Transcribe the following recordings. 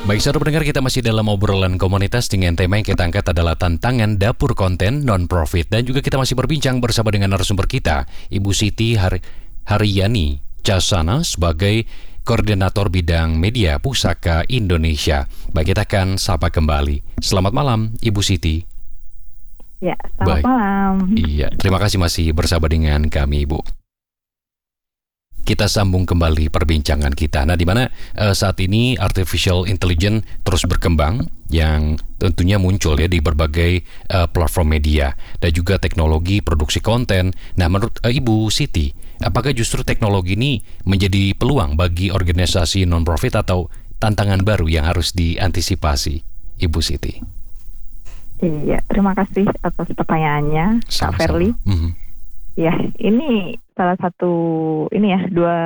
Baik, saudara pendengar, kita masih dalam obrolan komunitas dengan tema yang kita angkat adalah tantangan dapur konten non-profit. Dan juga kita masih berbincang bersama dengan narasumber kita, Ibu Siti Haryani Casana sebagai Koordinator Bidang Media Pusaka Indonesia. Baik, kita akan sapa kembali. Selamat malam, Ibu Siti. Ya, selamat malam. Iya, terima kasih masih bersama dengan kami, Ibu. Kita sambung kembali perbincangan kita. Nah, di mana saat ini artificial intelligence terus berkembang, yang tentunya muncul ya di berbagai platform media dan juga teknologi produksi konten. Nah, menurut Ibu Siti, apakah justru teknologi ini menjadi peluang bagi organisasi non-profit atau tantangan baru yang harus diantisipasi, Ibu Siti? Iya, terima kasih atas pertanyaannya, Kak Ferli. Ya, ini salah satu dua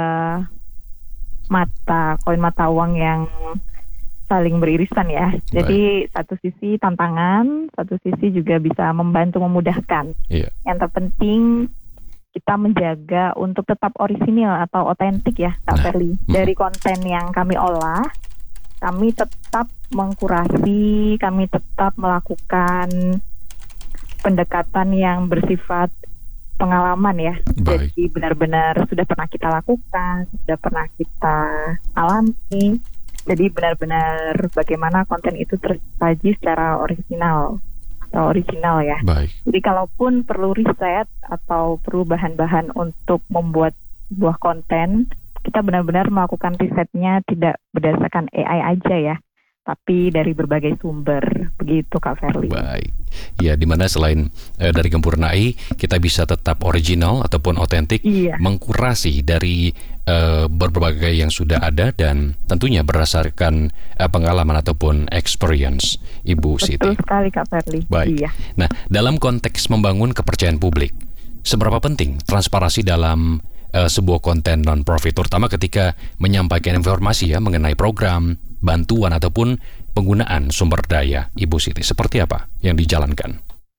koin mata uang yang saling beririsan ya. Jadi satu sisi tantangan, satu sisi juga bisa membantu memudahkan. Yang terpenting kita menjaga untuk tetap orisinil atau otentik ya, Kak Ferli. Dari konten yang kami olah, kami tetap mengkurasi, kami tetap melakukan pendekatan yang bersifat pengalaman ya. Jadi benar-benar sudah pernah kita lakukan, sudah pernah kita alami. Jadi benar-benar bagaimana konten itu tersaji secara original ya. Jadi kalaupun perlu riset atau perlu bahan-bahan untuk membuat sebuah konten, kita benar-benar melakukan risetnya tidak berdasarkan AI aja ya, tapi dari berbagai sumber, begitu Kak Ferli. Baik, ya, dimana selain dari Gempurna AI, kita bisa tetap original ataupun otentik, mengkurasi dari berbagai yang sudah ada dan tentunya berdasarkan pengalaman ataupun experience, Ibu Siti. Betul sekali Kak Ferli. Baik. Iya. Nah, dalam konteks membangun kepercayaan publik, seberapa penting transparansi dalam sebuah konten non-profit, terutama ketika menyampaikan informasi ya mengenai program, bantuan ataupun penggunaan sumber daya, Ibu Siti, seperti apa yang dijalankan?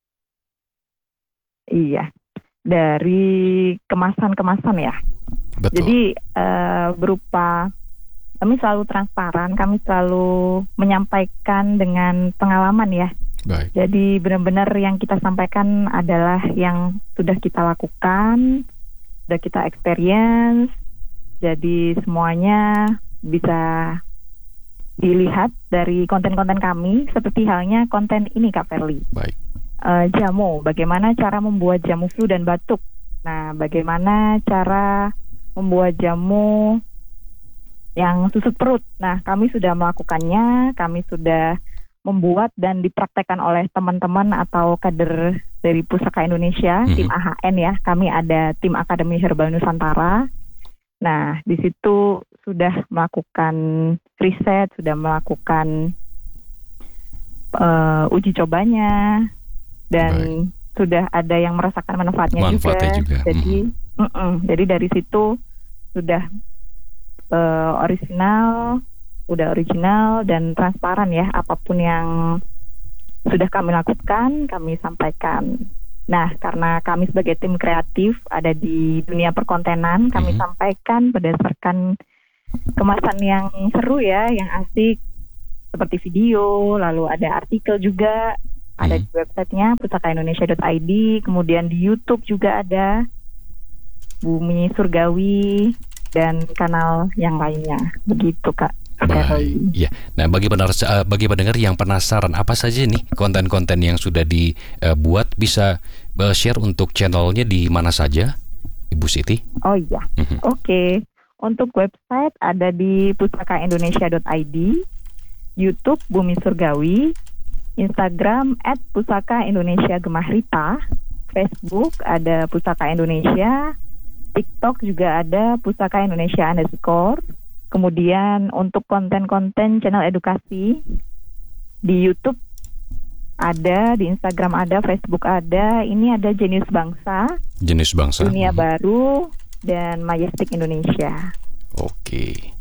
Iya, dari kemasan ya. Betul. Jadi berupa kami selalu transparan, kami selalu menyampaikan dengan pengalaman ya. Baik. Jadi benar-benar yang kita sampaikan adalah yang sudah kita lakukan, sudah kita experience. Jadi semuanya bisa dilihat dari konten-konten kami, seperti halnya konten ini Kak Ferli. Baik. Jamu, bagaimana cara membuat jamu flu dan batuk. Nah, bagaimana cara membuat jamu yang susut perut. Nah, kami sudah melakukannya, kami sudah membuat dan dipraktekkan oleh teman-teman atau kader dari Pusaka Indonesia, tim AHN ya. Kami ada tim Akademi Herbal Nusantara. Nah, di situ sudah melakukan riset, sudah melakukan uji cobanya, dan sudah ada yang merasakan manfaatnya juga. Jadi dari situ sudah original dan transparan ya, apapun yang sudah kami lakukan, kami sampaikan. Nah, karena kami sebagai tim kreatif ada di dunia perkontenan, kami sampaikan berdasarkan kemasan yang seru ya, yang asik, seperti video, lalu ada artikel juga, ada di websitenya pusakaindonesia.id, kemudian di YouTube juga ada Bumi Surgawi dan kanal yang lainnya, begitu Kak. Baik, ya. Nah, bagi pendengar yang penasaran apa saja nih konten-konten yang sudah dibuat, bisa share untuk channelnya di mana saja, Ibu Siti? Oh iya, Oke. Untuk website ada di pusakaindonesia.id, YouTube Bumi Surgawi, Instagram @pusakaindonesiagemahrita, Facebook ada Pusaka Indonesia, TikTok juga ada Pusaka Indonesia _ Kemudian untuk konten-konten channel edukasi di YouTube ada, di Instagram ada, Facebook ada. Ini ada Jenius Bangsa, Dunia Baru, dan Majestic Indonesia. Oke.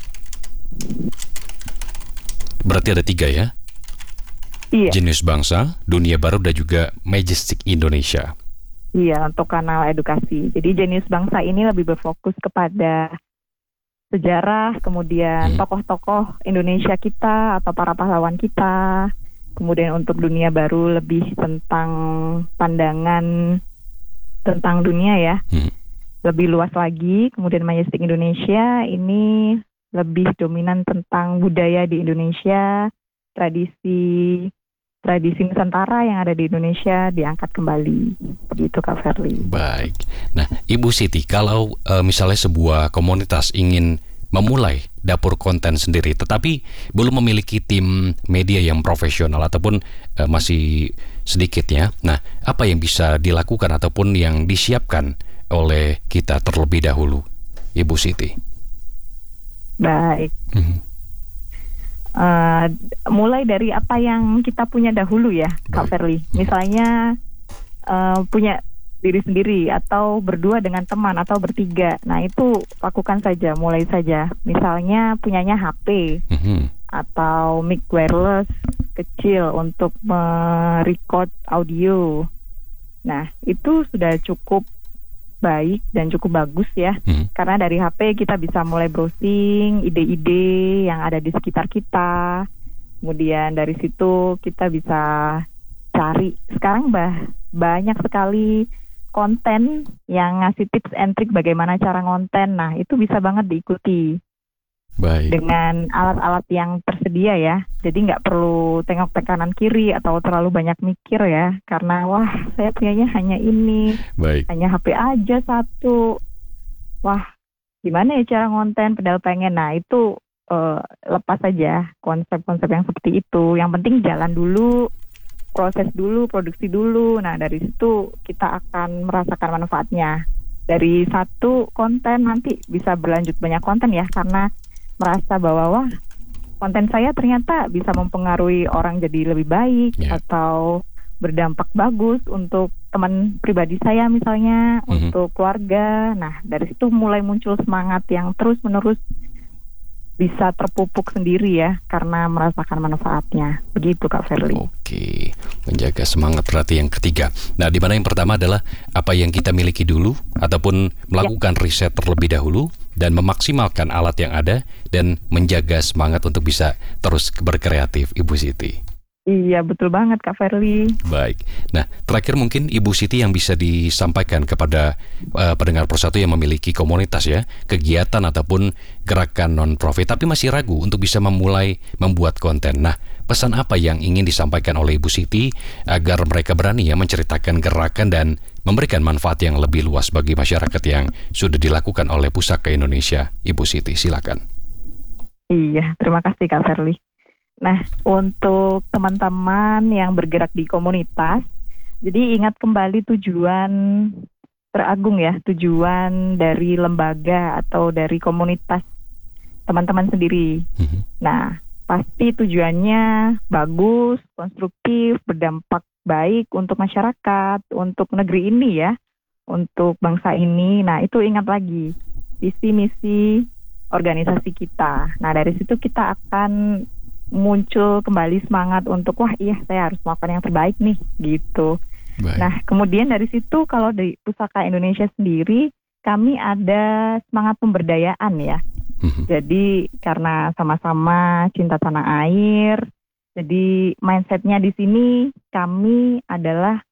Berarti ada 3 ya? Iya. Jenius Bangsa, Dunia Baru, dan juga Majestic Indonesia. Iya, untuk kanal edukasi. Jadi Jenius Bangsa ini lebih berfokus kepada sejarah, kemudian tokoh-tokoh Indonesia kita atau para pahlawan kita. Kemudian untuk dunia baru lebih tentang pandangan tentang dunia ya. Lebih luas lagi. Kemudian Majestic Indonesia ini lebih dominan tentang budaya di Indonesia, tradisi Nusantara yang ada di Indonesia diangkat kembali. Begitu Kak Ferly. Baik. Nah, Ibu Siti, kalau misalnya sebuah komunitas ingin memulai dapur konten sendiri, tetapi belum memiliki tim media yang profesional ataupun masih sedikit ya. Nah, apa yang bisa dilakukan ataupun yang disiapkan oleh kita terlebih dahulu, Ibu Siti? Baik. Mulai dari apa yang kita punya dahulu ya, Kak Ferly. Misalnya punya diri sendiri atau berdua dengan teman atau bertiga. Nah itu lakukan saja, mulai saja. Misalnya punyanya HP atau mic wireless kecil untuk merecord audio. Nah itu sudah cukup baik dan cukup bagus ya. Karena dari HP kita bisa mulai browsing ide-ide yang ada di sekitar kita. Kemudian dari situ kita bisa cari. Sekarang banyak sekali konten yang ngasih tips and trick bagaimana cara ngonten. Nah itu bisa banget diikuti. Baik. Dengan alat-alat yang tersedia ya. Jadi nggak perlu tengok ke kanan kiri atau terlalu banyak mikir ya. Karena wah saya punyanya hanya ini. Baik. Hanya HP aja satu. Wah gimana ya cara ngonten padahal pengen. Nah itu lepas saja konsep-konsep yang seperti itu. Yang penting jalan dulu, proses dulu, produksi dulu. Nah dari situ kita akan merasakan manfaatnya. Dari satu konten nanti bisa berlanjut banyak konten ya, karena merasa bahwa wah konten saya ternyata bisa mempengaruhi orang jadi lebih baik atau berdampak bagus untuk teman pribadi saya misalnya, untuk keluarga. Nah dari situ mulai muncul semangat yang terus menerus bisa terpupuk sendiri ya karena merasakan manfaatnya. Begitu Kak Ferly. Oke, menjaga semangat berarti yang ketiga. Nah, di mana yang pertama adalah apa yang kita miliki dulu ataupun melakukan riset terlebih dahulu dan memaksimalkan alat yang ada dan menjaga semangat untuk bisa terus berkreatif, Ibu Siti. Iya, betul banget Kak Ferly. Baik. Nah, terakhir mungkin Ibu Siti yang bisa disampaikan kepada pendengar Persatu yang memiliki komunitas ya, kegiatan ataupun gerakan non-profit tapi masih ragu untuk bisa memulai membuat konten. Nah, pesan apa yang ingin disampaikan oleh Ibu Siti agar mereka berani ya menceritakan gerakan dan memberikan manfaat yang lebih luas bagi masyarakat yang sudah dilakukan oleh Pusaka Indonesia? Ibu Siti, silakan. Iya, terima kasih Kak Ferly. Nah, untuk teman-teman yang bergerak di komunitas, jadi ingat kembali tujuan teragung ya, tujuan dari lembaga atau dari komunitas teman-teman sendiri. Nah, pasti tujuannya bagus, konstruktif, berdampak baik untuk masyarakat, untuk negeri ini ya, untuk bangsa ini. Nah, itu ingat lagi, visi misi organisasi kita. Nah, dari situ kita akan muncul kembali semangat untuk wah iya saya harus melakukan yang terbaik nih gitu. Baik. Nah kemudian dari situ kalau di Pusaka Indonesia sendiri kami ada semangat pemberdayaan ya. Jadi karena sama-sama cinta tanah air, jadi mindsetnya di sini kami adalah